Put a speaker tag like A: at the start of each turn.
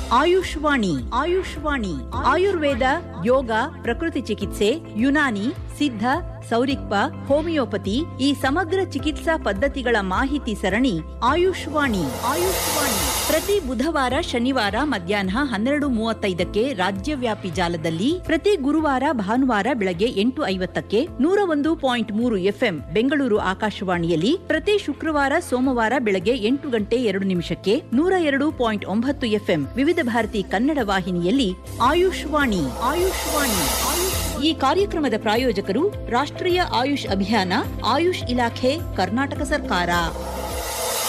A: ಆಯುಷ್ವಾಣಿ ಆಯುರ್ವೇದ, ಯೋಗ, ಪ್ರಕೃತಿ ಚಿಕಿತ್ಸೆ, ಯುನಾನಿ, ಸಿದ್ಧ, ಸೌರಿಕ್ಪ, ಹೋಮಿಯೋಪತಿ ಈ ಸಮಗ್ರ ಚಿಕಿತ್ಸಾ ಪದ್ಧತಿಗಳ ಮಾಹಿತಿ ಸರಣಿ ಆಯುಷ್ವಾಣಿ. ಪ್ರತಿ ಬುಧವಾರ, ಶನಿವಾರ ಮಧ್ಯಾಹ್ನ 12:35ಕ್ಕೆ ರಾಜ್ಯವ್ಯಾಪಿ ಜಾಲದಲ್ಲಿ, ಪ್ರತಿ ಗುರುವಾರ, ಭಾನುವಾರ ಬೆಳಗ್ಗೆ 8:50ಕ್ಕೆ 101.3 FM ಬೆಂಗಳೂರು ಆಕಾಶವಾಣಿಯಲ್ಲಿ, ಪ್ರತಿ ಶುಕ್ರವಾರ, ಸೋಮವಾರ ಬೆಳಗ್ಗೆ 8:02 102.9 FM ವಿವಿಧ ಭಾರತಿ ಕನ್ನಡ ವಾಹಿನಿಯಲ್ಲಿ ಆಯುಷ್ವಾಣಿ. ಈ ಕಾರ್ಯಕ್ರಮದ ಪ್ರಾಯೋಜಕರು ರಾಷ್ಟ್ರೀಯ ಆಯುಷ್ ಅಭಿಯಾನ, ಆಯುಷ್ ಇಲಾಖೆ, ಕರ್ನಾಟಕ ಸರ್ಕಾರ.